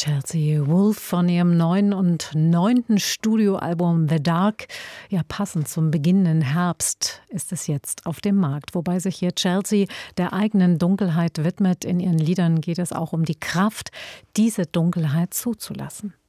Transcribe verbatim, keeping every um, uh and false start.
Chelsea Wolfe von ihrem neuen und neunten Studioalbum The Dark. Ja, passend zum beginnenden Herbst ist es jetzt auf dem Markt. Wobei sich hier Chelsea der eigenen Dunkelheit widmet. In ihren Liedern geht es auch um die Kraft, diese Dunkelheit zuzulassen.